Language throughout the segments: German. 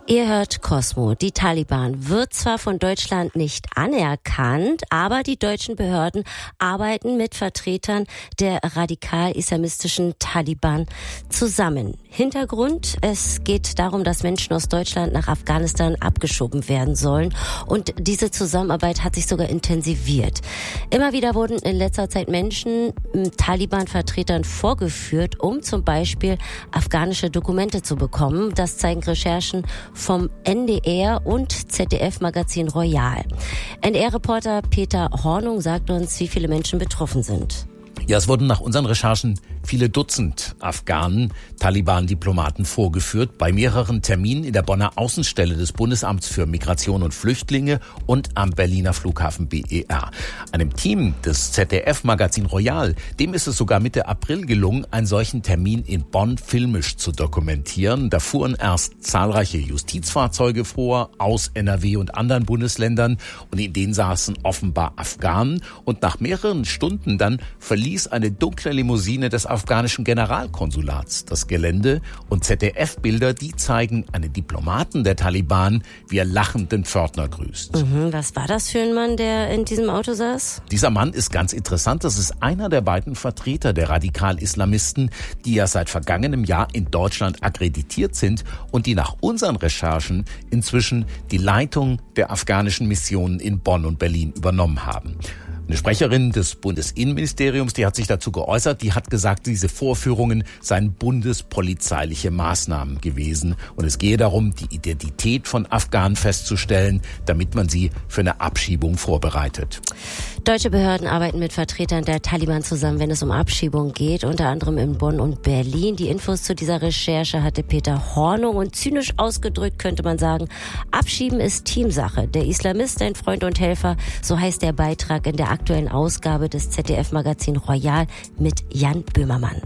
Ihr hört Cosmo. Die Taliban wird zwar von Deutschland nicht anerkannt, aber die deutschen Behörden arbeiten mit Vertretern der radikal-islamistischen Taliban zusammen. Hintergrund: Es geht darum, dass Menschen aus Deutschland nach Afghanistan abgeschoben werden sollen. Und diese Zusammenarbeit hat sich sogar intensiviert. Immer wieder wurden in letzter Zeit Menschen Taliban-Vertretern vorgeführt, um zum Beispiel afghanische Dokumente zu bekommen. Das zeigen Recherchen vom NDR und ZDF-Magazin Royal. NDR-Reporter Peter Hornung sagt uns, wie viele Menschen betroffen sind. Ja, es wurden nach unseren Recherchen viele Dutzend Afghanen, Taliban-Diplomaten vorgeführt bei mehreren Terminen in der Bonner Außenstelle des Bundesamts für Migration und Flüchtlinge und am Berliner Flughafen BER. Einem Team des ZDF-Magazin Royal, dem ist es sogar Mitte April gelungen, einen solchen Termin in Bonn filmisch zu dokumentieren. Da fuhren erst zahlreiche Justizfahrzeuge vor aus NRW und anderen Bundesländern und in denen saßen offenbar Afghanen und nach mehreren Stunden dann verließ eine dunkle Limousine des afghanischen Generalkonsulats das Gelände und ZDF-Bilder, die zeigen einen Diplomaten der Taliban, wie er lachend den Pförtner grüßt. Was war das für ein Mann, der in diesem Auto saß? Dieser Mann ist ganz interessant. Das ist einer der beiden Vertreter der Radikal-Islamisten, die ja seit vergangenem Jahr in Deutschland akkreditiert sind und die nach unseren Recherchen inzwischen die Leitung der afghanischen Missionen in Bonn und Berlin übernommen haben. Eine Sprecherin des Bundesinnenministeriums, die hat sich dazu geäußert, die hat gesagt, diese Vorführungen seien bundespolizeiliche Maßnahmen gewesen und es gehe darum, die Identität von Afghanen festzustellen, damit man sie für eine Abschiebung vorbereitet. Deutsche Behörden arbeiten mit Vertretern der Taliban zusammen, wenn es um Abschiebung geht, unter anderem in Bonn und Berlin. Die Infos zu dieser Recherche hatte Peter Hornung und zynisch ausgedrückt könnte man sagen, Abschieben ist Teamsache. Der Islamist, ein Freund und Helfer, so heißt der Beitrag in der aktuellen Ausgabe des ZDF-Magazin Royal mit Jan Böhmermann.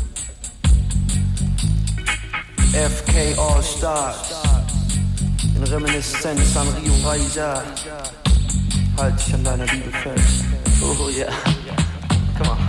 FK All Stars in Reminiszenz an Rio Raija. Halt dich an deiner Liebe fest. Oh yeah. Come on.